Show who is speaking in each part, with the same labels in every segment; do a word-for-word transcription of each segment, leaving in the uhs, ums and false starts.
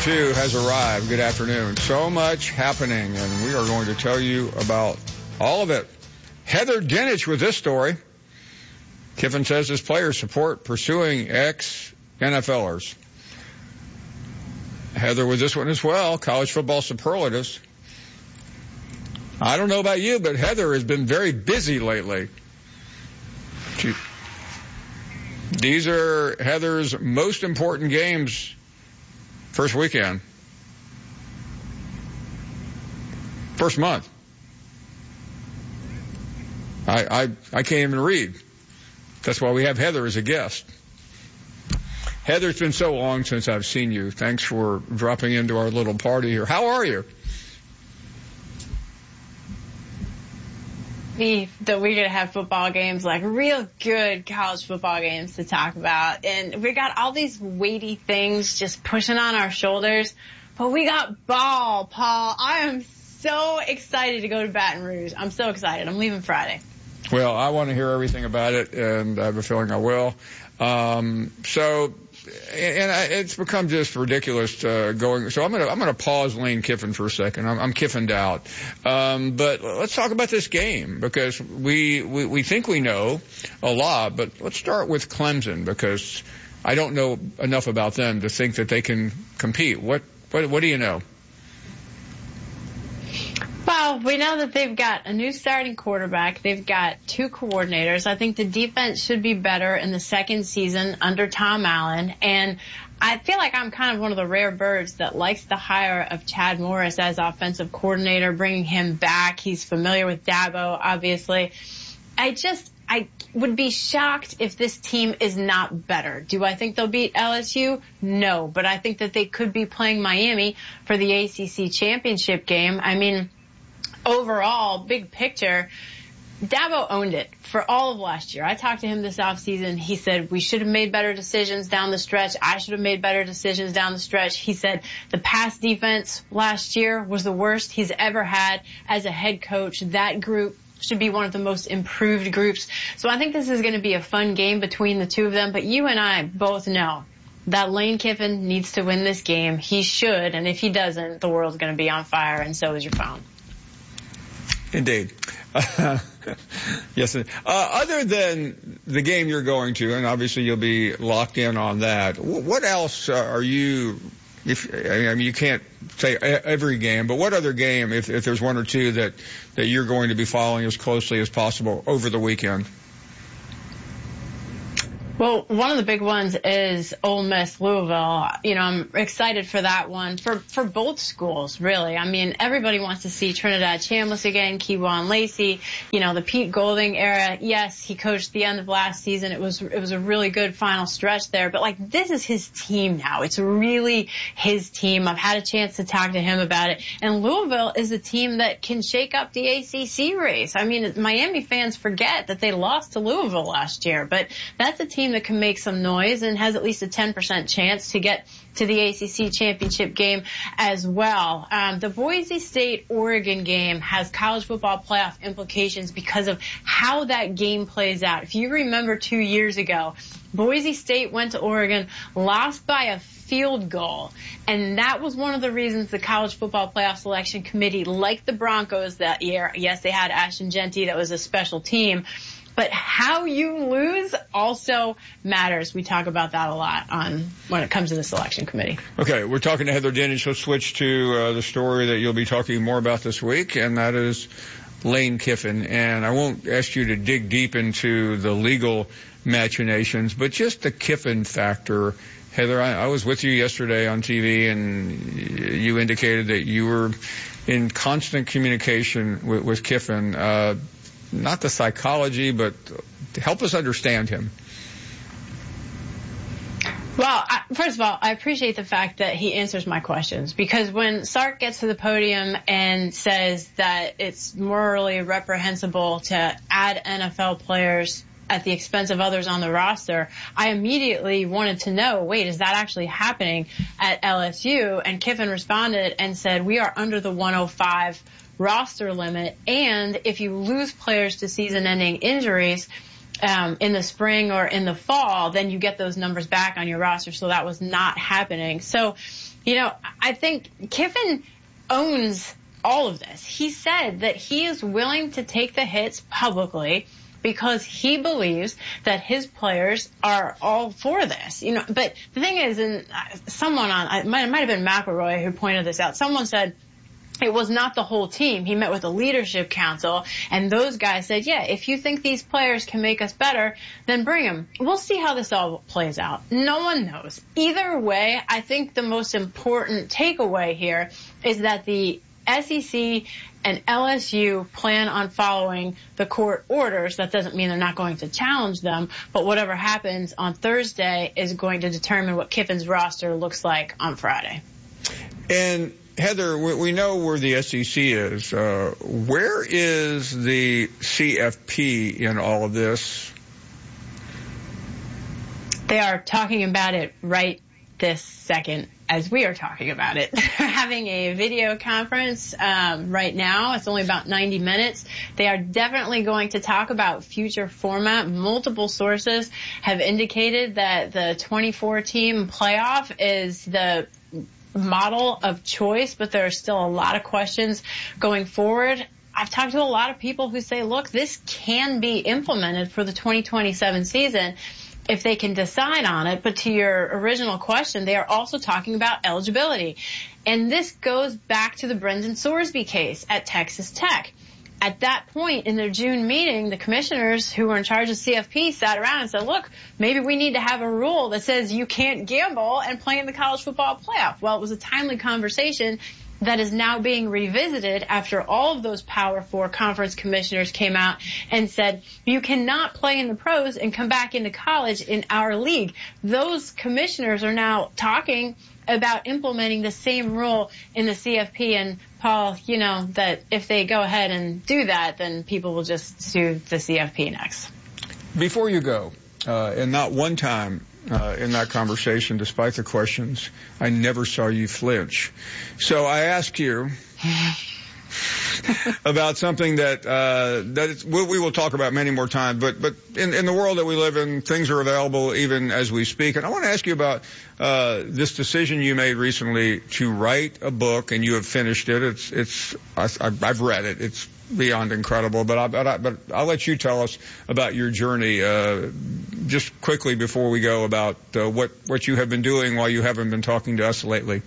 Speaker 1: two has arrived. Good afternoon. So much happening, and we are going to tell you about all of it. Heather Dinich with this story. Kiffin says his players support pursuing ex-NFLers. Heather with this one as well. College football superlatives. I don't know about you, but Heather has been very busy lately. She, these are Heather's most important games first weekend. First month. I, I, I can't even read. That's why we have Heather as a guest. Heather, it's been so long since I've seen you. Thanks for dropping into our little party here. How are you?
Speaker 2: That we're going to have football games, like real good college football games to talk about. And we got all these weighty things just pushing on our shoulders. But we got ball, Paul. I am so excited to go to Baton Rouge. I'm so excited. I'm leaving Friday.
Speaker 1: Well, I want to hear everything about it, and I have a feeling I will. Um, so, and I, it's become just ridiculous uh, going. So I'm going to I'm going to pause Lane Kiffin for a second. I'm, I'm Kiffined out. Um, but let's talk about this game because we, we we think we know a lot. But let's start with Clemson because I don't know enough about them to think that they can compete. What what what do you know?
Speaker 2: Well, we know that they've got a new starting quarterback. They've got two coordinators. I think the defense should be better in the second season under Tom Allen. And I feel like I'm kind of one of the rare birds that likes the hire of Chad Morris as offensive coordinator, bringing him back. He's familiar with Dabo, obviously. I just, I would be shocked if this team is not better. Do I think they'll beat L S U? No, but I think that they could be playing Miami for the A C C championship game. I mean, overall, big picture, Dabo owned it for all of last year. I talked to him this offseason. He said, we should have made better decisions down the stretch. I should have made better decisions down the stretch. He said the pass defense last year was the worst he's ever had as a head coach. That group should be one of the most improved groups. So I think this is going to be a fun game between the two of them. But you and I both know that Lane Kiffin needs to win this game. He should. And if he doesn't, the world's going to be on fire, and so is your phone.
Speaker 1: Indeed. Uh, yes. Uh, other than the game you're going to, and obviously you'll be locked in on that, what else uh, are you, if, I mean, you can't say every game, but what other game, if, if there's one or two that, that you're going to be following as closely as possible over the weekend?
Speaker 2: Well, one of the big ones is Ole Miss Louisville. You know, I'm excited for that one for for both schools, really. I mean, everybody wants to see Trinidad Chambliss again, Kewan Lacey. You know, the Pete Golding era. Yes, he coached the end of last season. It was it was a really good final stretch there. But like, this is his team now. It's really his team. I've had a chance to talk to him about it. And Louisville is a team that can shake up the A C C race. I mean, Miami fans forget that they lost to Louisville last year, but that's a team that can make some noise and has at least a ten percent chance to get to the A C C championship game as well. Um, the Boise State-Oregon game has college football playoff implications because of how that game plays out. If you remember two years ago, Boise State went to Oregon, lost by a field goal, and that was one of the reasons the College Football Playoff Selection Committee liked the Broncos that year. Yes, they had Ashton Jeanty. That was a special team. But how you lose also matters. We talk about that a lot on when it comes to the selection committee.
Speaker 1: Okay, we're talking to Heather Dinich. Let's switch to uh, the story that you'll be talking more about this week, and that is Lane Kiffin. And I won't ask you to dig deep into the legal machinations, but just the Kiffin factor. Heather, I, I was with you yesterday on T V, and you indicated that you were in constant communication with, with Kiffin. Uh, Not the psychology, but to help us understand him.
Speaker 2: Well, I, first of all, I appreciate the fact that he answers my questions, because when Sark gets to the podium and says that it's morally reprehensible to add N F L players at the expense of others on the roster, I immediately wanted to know, wait, is that actually happening at L S U? And Kiffin responded and said, we are under the one oh five roster limit, and if you lose players to season-ending injuries, um, in the spring or in the fall, then you get those numbers back on your roster. So that was not happening. So, you know, I think Kiffin owns all of this. He said that he is willing to take the hits publicly because he believes that his players are all for this. You know, but the thing is, and someone on, it might, it might have been McElroy who pointed this out. Someone said, it was not the whole team. He met with the leadership council, and those guys said, yeah, if you think these players can make us better, then bring them. We'll see how this all plays out. No one knows. Either way, I think the most important takeaway here is that the S E C and L S U plan on following the court orders. That doesn't mean they're not going to challenge them, but whatever happens on Thursday is going to determine what Kiffin's roster looks like on Friday.
Speaker 1: And Heather, we know where the S E C is. Uh, where is the C F P in all of this?
Speaker 2: They are talking about it right this second as we are talking about it. They're having a video conference um, right now. It's only about ninety minutes. They are definitely going to talk about future format. Multiple sources have indicated that the twenty-four team playoff is the model of choice, but there are still a lot of questions going forward. I've talked to a lot of people who say, look, this can be implemented for the twenty twenty-seven season if they can decide on it. But to your original question, they are also talking about eligibility. And this goes back to the Brendan Sorsby case at Texas Tech. At that point in their June meeting, the commissioners who were in charge of C F P sat around and said, look, maybe we need to have a rule that says you can't gamble and play in the college football playoff. Well, it was a timely conversation that is now being revisited after all of those Power Four conference commissioners came out and said, you cannot play in the pros and come back into college in our league. Those commissioners are now talking about implementing the same rule in the C F P. And Paul, you know, that if they go ahead and do that, then people will just sue the C F P next.
Speaker 1: Before you go, uh, and not one time uh, in that conversation, despite the questions, I never saw you flinch. So I ask you about something that uh, that it's, we, we will talk about many more times. But but in, in the world that we live in, things are available even as we speak. And I want to ask you about uh, this decision you made recently to write a book, and you have finished it. It's it's I, I've read it. It's beyond incredible. But I, but, I, but I'll let you tell us about your journey uh, just quickly before we go about uh, what what you have been doing while you haven't been talking to us lately.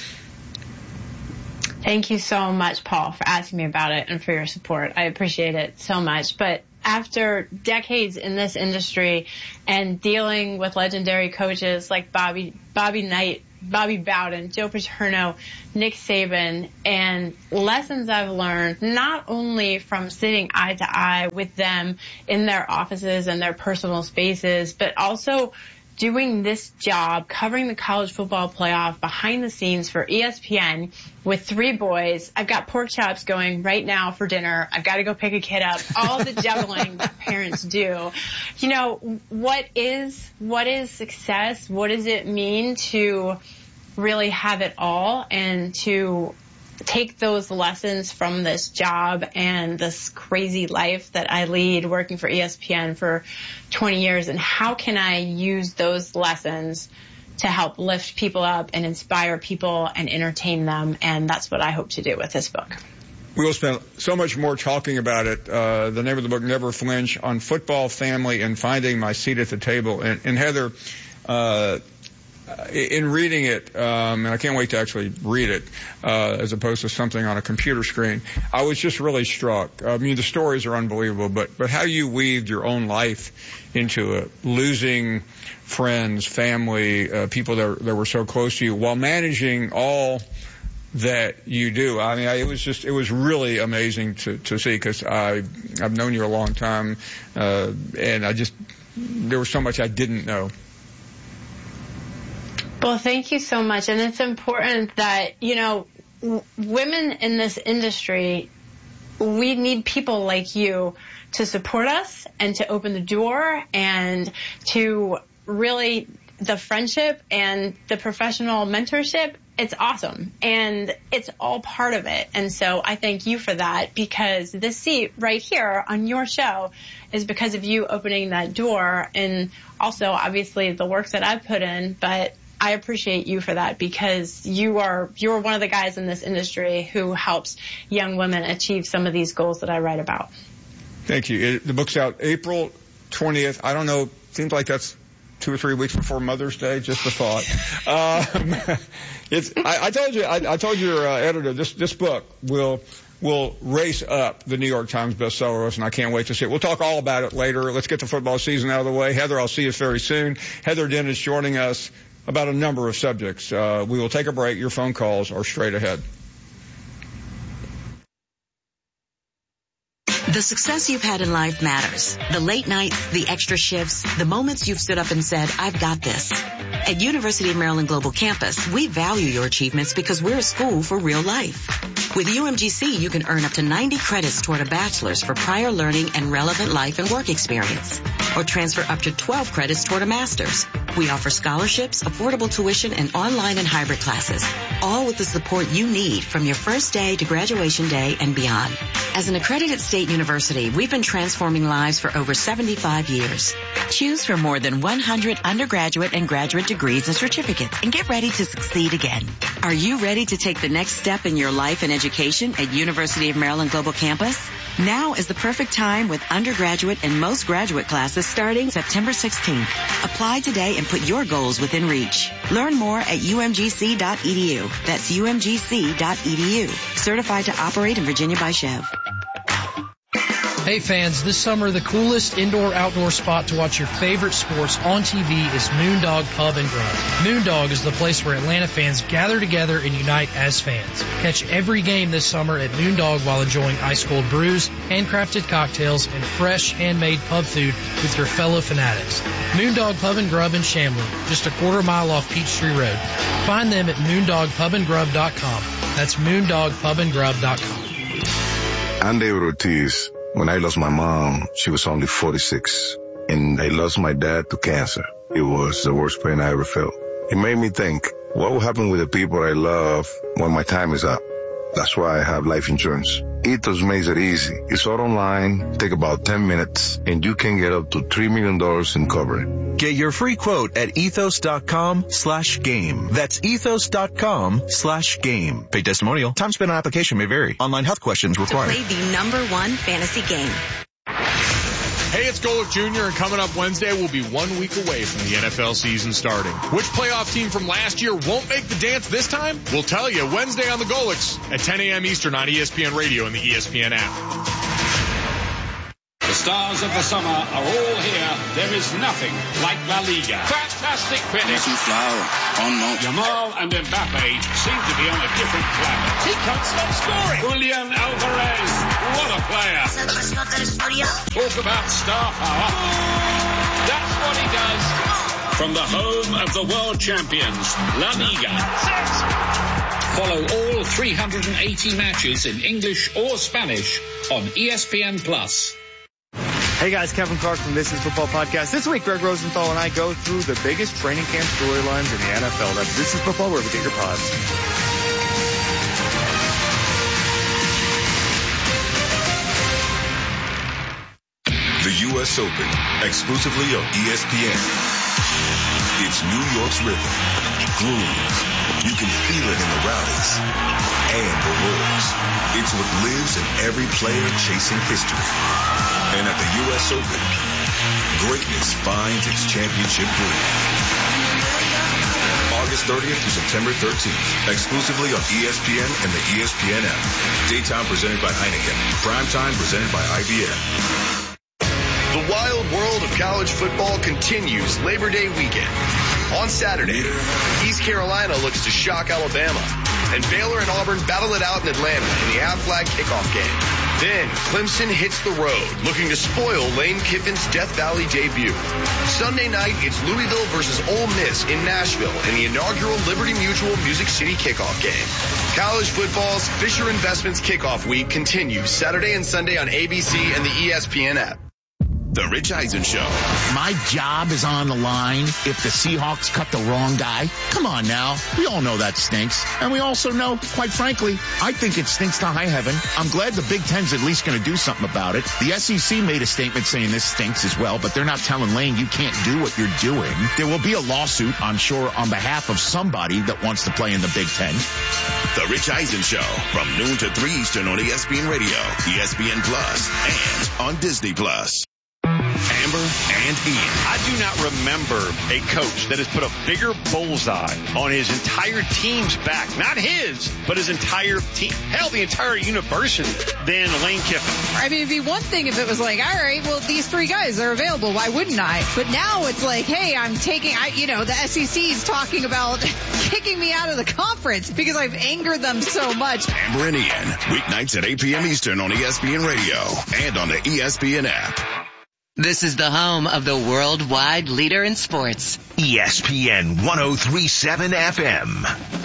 Speaker 2: Thank you so much, Paul, for asking me about it and for your support. I appreciate it so much. But after decades in this industry and dealing with legendary coaches like Bobby, Bobby Knight, Bobby Bowden, Joe Paterno, Nick Saban, and lessons I've learned not only from sitting eye to eye with them in their offices and their personal spaces, but also doing this job, covering the college football playoff behind the scenes for E S P N with three boys. I've got pork chops going right now for dinner. I've got to go pick a kid up. All the juggling that parents do. You know, what is, what is success? What does it mean to really have it all and to take those lessons from this job and this crazy life that I lead working for E S P N for twenty years, and how can I use those lessons to help lift people up and inspire people and entertain them? And that's what I hope to do with this book.
Speaker 1: We will spend so much more talking about it. Uh, the name of the book, Never Flinch, on football, family, and finding my seat at the table. And, and Heather, uh, in reading it, um, and I can't wait to actually read it, uh, as opposed to something on a computer screen, I was just really struck. I mean, the stories are unbelievable, but, but how you weaved your own life into it, losing friends, family, uh, people that, that were so close to you while managing all that you do. I mean, I, it was just, it was really amazing to, to see, because I, I've known you a long time, uh, and I just, there was so much I didn't know.
Speaker 2: Well, thank you so much. And it's important that, you know, w- women in this industry, we need people like you to support us and to open the door and to really the friendship and the professional mentorship, it's awesome. And it's all part of it. And so I thank you for that, because this seat right here on your show is because of you opening that door, and also obviously the work that I've put in. But I appreciate you for that, because you are you're one of the guys in this industry who helps young women achieve some of these goals that I write about. Thank you.
Speaker 1: It, the book's out April twentieth. I don't know. Seems like that's two or three weeks before Mother's Day. Just a thought. um, it's. I, I told you. I, I told your uh, editor this this book will will race up the New York Times bestseller list, and I can't wait to see it. We'll talk all about it later. Let's get the football season out of the way. Heather, I'll see you very soon. Heather Dent is joining us about a number of subjects. Uh, we will take a break. Your phone calls are straight ahead.
Speaker 3: The success you've had in life matters. The late nights, the extra shifts, the moments you've stood up and said, I've got this. At University of Maryland Global Campus, we value your achievements because we're a school for real life. With U M G C, you can earn up to ninety credits toward a bachelor's for prior learning and relevant life and work experience, or transfer up to twelve credits toward a master's. We offer scholarships, affordable tuition, and online and hybrid classes, all with the support you need from your first day to graduation day and beyond. As an accredited state university, we've been transforming lives for over seventy-five years. Choose from more than one hundred undergraduate and graduate degrees and certificates and get ready to succeed again. Are you ready to take the next step in your life and education at University of Maryland Global Campus? Now is the perfect time with undergraduate and most graduate classes starting September sixteenth. Apply today and put your goals within reach. Learn more at U M G C dot E D U. That's U M G C dot E D U. Certified to operate in Virginia by Chev.
Speaker 4: Hey fans, this summer the coolest indoor-outdoor spot to watch your favorite sports on T V is Moondog Pub and Grub. Moondog is the place where Atlanta fans gather together and unite as fans. Catch every game this summer at Moondog while enjoying ice-cold brews, handcrafted cocktails, and fresh, handmade pub food with your fellow fanatics. Moondog Pub and Grub in Chamblee, just a quarter mile off Peachtree Road. Find them at moondog pub and grub dot com. That's moondog pub and grub dot com.
Speaker 5: I'm David Ortiz. When I lost my mom, she was only forty-six, and I lost my dad to cancer. It was the worst pain I ever felt. It made me think, what will happen with the people I love when my time is up? That's why I have life insurance. Ethos makes it easy. It's all online, take about ten minutes, and you can get up to three million dollars in coverage.
Speaker 6: Get your free quote at ethos.com slash game. That's ethos.com slash game. Paid testimonial. Time spent on application may vary. Online health questions required.
Speaker 3: To play the number one fantasy game.
Speaker 7: Hey, it's Golick Junior, and coming up Wednesday, we'll be one week away from the N F L season starting. Which playoff team from last year won't make the dance this time? We'll tell you Wednesday on the Golicks at ten a.m. Eastern on E S P N Radio and the E S P N app.
Speaker 8: The stars of the summer are all here. There is nothing like La Liga. Fantastic finish. Yamal and Mbappe seem to be on a different planet. He can't stop scoring. Julian Alvarez, what a player. Talk about star power. That's what he does. From the home of the world champions, La Liga. Follow all three hundred eighty matches in English or Spanish on E S P N Plus.
Speaker 9: Hey guys, Kevin Clark from This Is Football Podcast. This week, Greg Rosenthal and I go through the biggest training camp storylines in the N F L. That's This Is Football, wherever you get your pods.
Speaker 10: The U S Open, exclusively on E S P N. It's New York's rhythm, grooves. You can feel it in the rallies and the roars. It's what lives in every player chasing history. And at the U S Open, greatness finds its championship ring. August thirtieth to September thirteenth, exclusively on E S P N and the E S P N app. Daytime presented by Heineken. Primetime presented by I B M.
Speaker 11: The wild world of college football continues Labor Day weekend. On Saturday, East Carolina looks to shock Alabama, and Baylor and Auburn battle it out in Atlanta in the half-flag kickoff game. Then, Clemson hits the road, looking to spoil Lane Kiffin's Death Valley debut. Sunday night, it's Louisville versus Ole Miss in Nashville in the inaugural Liberty Mutual Music City kickoff game. College football's Fisher Investments kickoff week continues Saturday and Sunday on A B C and the E S P N app. The Rich Eisen Show.
Speaker 12: My job is on the line if the Seahawks cut the wrong guy. Come on now. We all know that stinks. And we also know, quite frankly, I think it stinks to high heaven. I'm glad the Big Ten's at least going to do something about it. The S E C made a statement saying this stinks as well, but they're not telling Lane you can't do what you're doing. There will be a lawsuit, I'm sure, on behalf of somebody that wants to play in the Big Ten.
Speaker 11: The Rich Eisen Show from noon to three Eastern on E S P N Radio, E S P N Plus, and on Disney Plus. Amber and Ian.
Speaker 13: I do not remember a coach that has put a bigger bullseye on his entire team's back. Not his, but his entire team. Hell, the entire university than Lane Kiffin.
Speaker 14: I mean, it'd be one thing if it was like, all right, well, these three guys are available. Why wouldn't I? But now it's like, hey, I'm taking, I, you know, the S E C is talking about kicking me out of the conference because I've angered them so much.
Speaker 11: Amber and Ian, weeknights at eight p.m. Eastern on E S P N Radio and on the E S P N app.
Speaker 15: This is the home of the worldwide leader in sports.
Speaker 16: E S P N one oh three point seven F M.